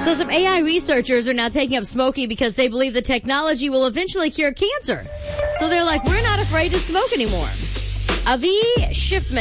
So some AI researchers are now taking up smoking because they believe the technology will eventually cure cancer. So they're like, we're not afraid to smoke anymore. Avi Schiffman